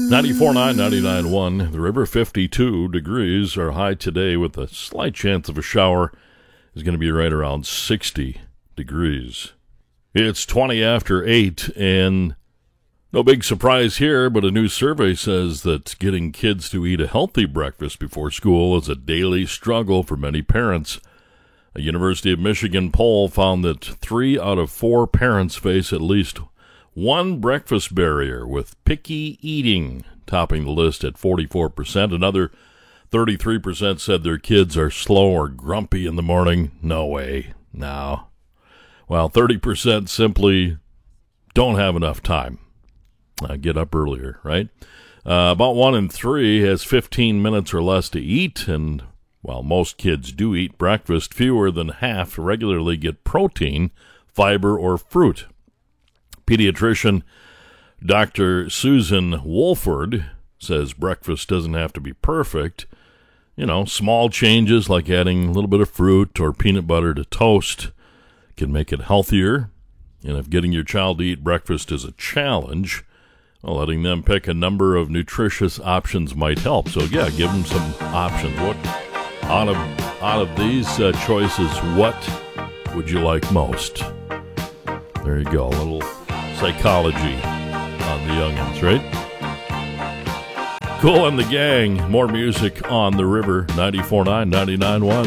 94.9, 99.1. The river, 52 degrees. Our high today with a slight chance of a shower is going to be right around 60 degrees. It's 20 after 8, and no big surprise here, but a new survey says that getting kids to eat a healthy breakfast before school is a daily struggle for many parents. A University of Michigan poll found that 3 out of 4 parents face at least one breakfast barrier, with picky eating topping the list at 44%. Another 33% said their kids are slow or grumpy in the morning. No way. No. Well, 30% simply don't have enough time. Get up earlier, right? About 1 in 3 has 15 minutes or less to eat, and while most kids do eat breakfast, fewer than half regularly get protein, fiber, or fruit. Pediatrician Dr. Susan Wolford says breakfast doesn't have to be perfect. You know, small changes like adding a little bit of fruit or peanut butter to toast can make it healthier. And if getting your child to eat breakfast is a challenge, well, letting them pick a number of nutritious options might help. So, yeah, give them some options. What out of these choices, what would you like most? There you go, a little psychology on the youngins, right? Cool and the Gang, more music on the river, 94.9, 99.1.